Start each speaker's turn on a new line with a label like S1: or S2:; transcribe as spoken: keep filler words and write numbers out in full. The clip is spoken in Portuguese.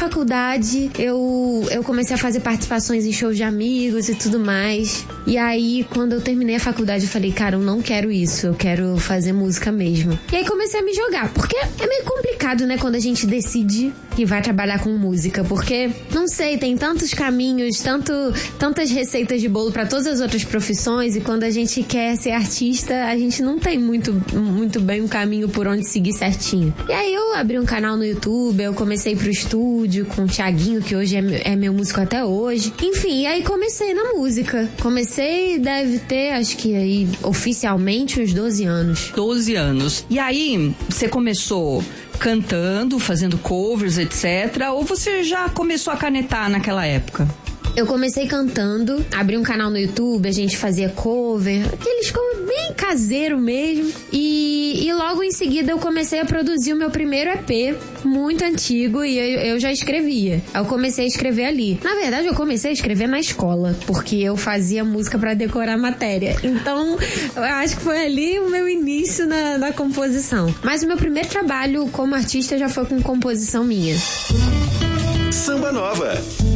S1: faculdade, eu, eu comecei a fazer participações em shows de amigos e tudo mais. E aí, quando eu terminei a faculdade, eu falei, cara, eu não quero isso, eu quero fazer música mesmo. E aí comecei a me jogar, porque é meio complicado, né, quando a gente decide que vai trabalhar com música, porque, não sei, tem tantos caminhos, tanto, tantas receitas de bolo pra todas as outras profissões, e quando a gente quer ser artista, a gente não tem muito, muito bem um caminho por onde seguir certinho. E aí eu abri um canal no YouTube, eu comecei pro estúdio com o Thiaguinho, que hoje é, é meu músico até hoje. Enfim, e aí comecei na música. Comecei, deve ter, acho que aí, oficialmente, uns doze anos.
S2: doze anos. E aí, você começou cantando, fazendo covers, etcétera, ou você já começou a canetar naquela época?
S1: Eu comecei cantando, abri um canal no YouTube, a gente fazia cover, aqueles cover bem caseiro mesmo. E, e logo em seguida eu comecei a produzir o meu primeiro E P, muito antigo, e eu, eu já escrevia. Eu comecei a escrever ali. Na verdade, eu comecei a escrever na escola, porque eu fazia música pra decorar matéria. Então, eu acho que foi ali o meu início na, na composição. Mas o meu primeiro trabalho como artista já foi com composição minha.
S3: Samba Nova.